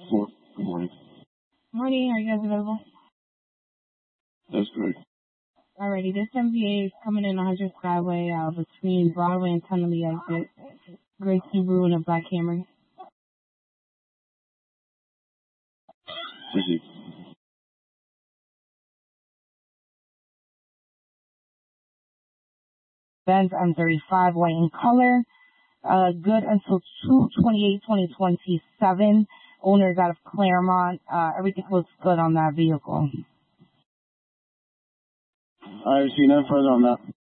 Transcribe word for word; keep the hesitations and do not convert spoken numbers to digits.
Four. Good morning. Morning, are you guys available? That's correct. Alrighty, this M V A is coming in one hundred Skyway uh, between Broadway and Tunnelly exit. Gray Subaru and a black Camry. Proceed. Benz M thirty-five, white in color. Uh, good until two twenty-eight twenty twenty-seven. Owners out of Claremont. Uh, everything looks good on that vehicle. I see nothing further on that.